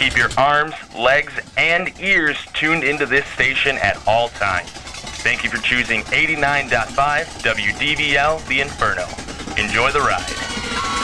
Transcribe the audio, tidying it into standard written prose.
Keep your arms, legs, and ears tuned into this station at all times. Thank you for choosing 89.5 WDVL The Inferno. Enjoy the ride.